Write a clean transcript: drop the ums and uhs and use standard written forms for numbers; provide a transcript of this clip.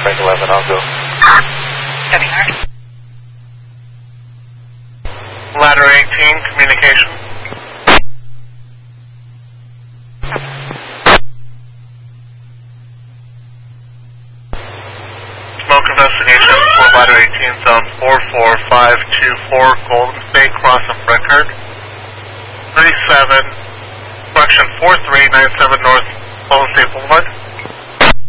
Break 11, I'll go. Heavy hard. Ladder 18, communication. Smoke investigation for ladder 18, zone 44524, Golden State, crossing Brickard. 37, correction 4397 North Golden State Boulevard.